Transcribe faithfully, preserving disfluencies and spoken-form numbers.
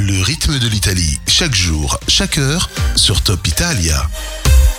Le rythme de l'Italie, chaque jour, chaque heure, sur Top Italia.